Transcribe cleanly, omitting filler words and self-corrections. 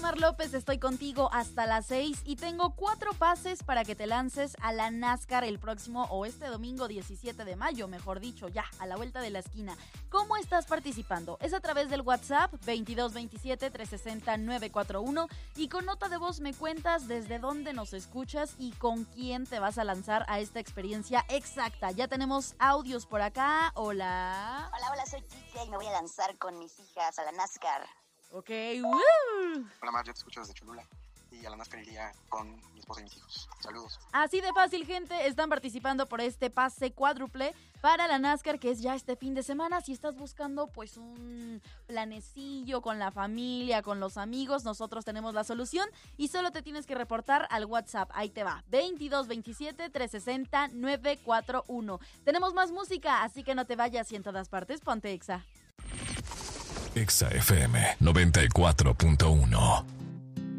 Rosmar López, estoy contigo hasta las 6 y tengo 4 pases para que te lances a la NASCAR el próximo o este domingo 17 de mayo, mejor dicho, ya, a la vuelta de la esquina. ¿Cómo estás participando? Es a través del WhatsApp 2227-360-941 y con nota de voz me cuentas desde dónde nos escuchas y con quién te vas a lanzar a esta experiencia exacta. Ya tenemos audios por acá. Hola. Hola, soy Kike y me voy a lanzar con mis hijas a la NASCAR. Ok, Hola Mar, yo te escucho desde Cholula y a la NASCAR iría con mi esposa y mis hijos. Saludos. Así de fácil, gente, están participando por este pase cuádruple para la NASCAR, que es ya este fin de semana. Si estás buscando pues un planecillo con la familia, con los amigos, nosotros tenemos la solución y solo te tienes que reportar al WhatsApp. Ahí te va, 2227-360-941. Tenemos más música, así que no te vayas y en todas partes ponte Exa. Exa FM 94.1.